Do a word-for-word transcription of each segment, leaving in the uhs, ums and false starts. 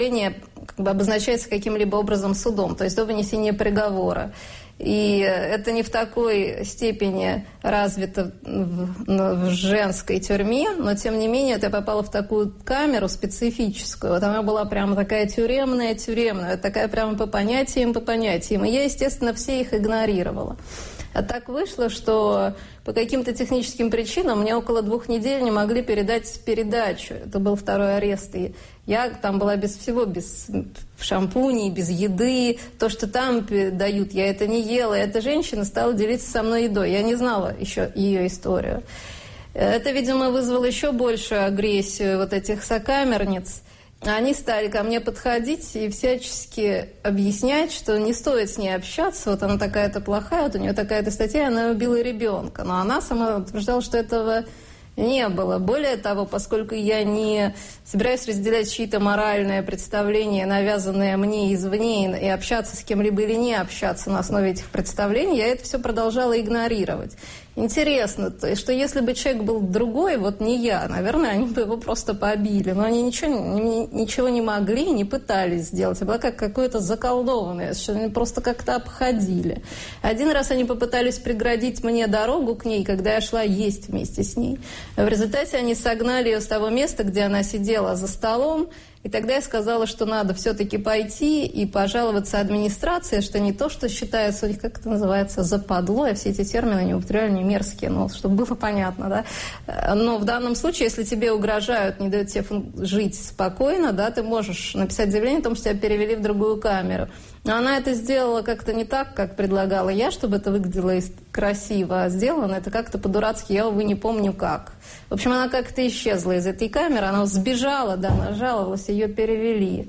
как бы обозначается каким-либо образом судом, то есть до вынесения приговора. И это не в такой степени развито в, в женской тюрьме, но тем не менее я попала в такую камеру специфическую. Вот она была прямо такая тюремная-тюремная, такая прямо по понятиям, по понятиям. И я, естественно, все их игнорировала. А так вышло, что по каким-то техническим причинам мне около двух недель не могли передать передачу. Это был второй арест. И я там была без всего, без шампуней, без еды. То, что там дают, я это не ела. И эта женщина стала делиться со мной едой. Я не знала еще ее историю. Это, видимо, вызвало еще большую агрессию вот этих сокамерниц. Они стали ко мне подходить и всячески объяснять, что не стоит с ней общаться. Вот она такая-то плохая, вот у нее такая-то статья, она убила ребенка. Но она сама утверждала, что этого не было. Более того, поскольку я не собираюсь разделять чьи-то моральные представления, навязанные мне извне, и общаться с кем-либо или не общаться на основе этих представлений, я это все продолжала игнорировать. Интересно, то есть, что если бы человек был другой, вот не я, наверное, они бы его просто побили. Но они ничего, ничего не могли, не пытались сделать. Я была как какое-то заколдованное, что они просто как-то обходили. Один раз они попытались преградить мне дорогу к ней, когда я шла есть вместе с ней. В результате они согнали ее с того места, где она сидела за столом. И тогда я сказала, что надо все-таки пойти и пожаловаться администрации, что не то, что считается у них, как это называется, западло, я все эти термины не употребляю, не мерзкие, но чтобы было понятно, да. Но в данном случае, если тебе угрожают, не дают тебе жить спокойно, да, ты можешь написать заявление о том, что тебя перевели в другую камеру. Но она это сделала как-то не так, как предлагала я, чтобы это выглядело красиво, а сделано это как-то по-дурацки, я, увы, не помню как. В общем, она как-то исчезла из этой камеры, она сбежала, да, она жаловалась, ее перевели.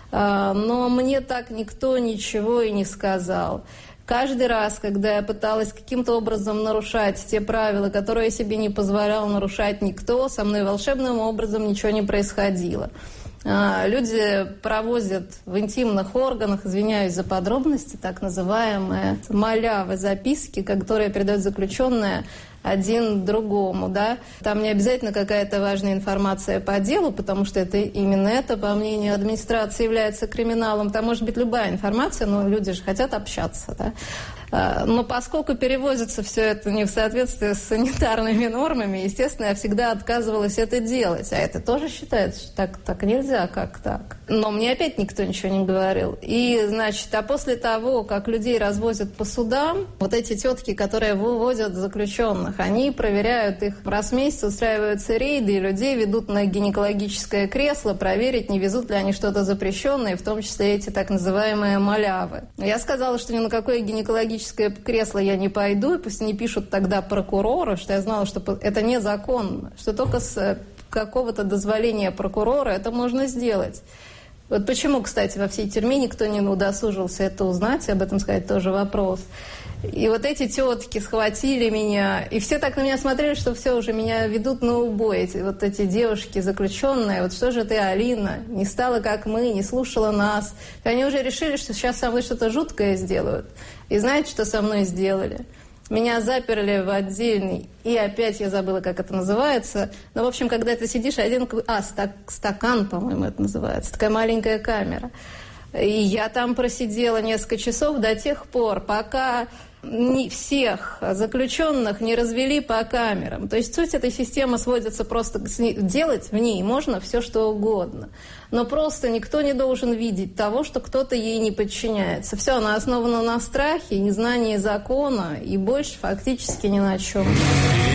Но мне так никто ничего и не сказал. Каждый раз, когда я пыталась каким-то образом нарушать те правила, которые я себе не позволяла нарушать никто, со мной волшебным образом ничего не происходило. Люди провозят в интимных органах, извиняюсь за подробности, так называемые малявы записки, которые передают заключенные один другому, да. Там не обязательно какая-то важная информация по делу, потому что это именно это, по мнению администрации, является криминалом. Там может быть любая информация, но люди же хотят общаться, да. Но поскольку перевозится все это не в соответствии с санитарными нормами, естественно, я всегда отказывалась это делать. А это тоже считается, что так, так нельзя, как так. Но мне опять никто ничего не говорил. И, значит, а после того, как людей развозят по судам, вот эти тетки, которые выводят заключенных, они проверяют их раз в месяц, устраиваются рейды, и людей ведут на гинекологическое кресло, проверить, не везут ли они что-то запрещенное, в том числе эти так называемые малявы. Я сказала, что ни на какое гинекологическое кресло я не пойду, и пусть не пишут тогда прокурору, что я знала, что это незаконно, что только с какого-то дозволения прокурора это можно сделать. Вот почему, кстати, во всей тюрьме никто не удосужился это узнать, об этом сказать тоже вопрос. И вот эти тетки схватили меня, и все так на меня смотрели, что все, уже меня ведут на убой. Эти, вот эти девушки заключенные, вот что же ты, Алина, не стала как мы, не слушала нас. И они уже решили, что сейчас со мной что-то жуткое сделают. И знаете, что со мной сделали? Меня заперли в отдельный, и опять я забыла, как это называется. Но, в общем, когда ты сидишь один... А, стак, стакан, по-моему, это называется. Такая маленькая камера. И я там просидела несколько часов до тех пор, пока не всех заключенных не развели по камерам. То есть суть этой системы сводится просто к... делать в ней можно все, что угодно. Но просто никто не должен видеть того, что кто-то ей не подчиняется. Все, она основана на страхе, незнании закона и больше фактически ни на чем.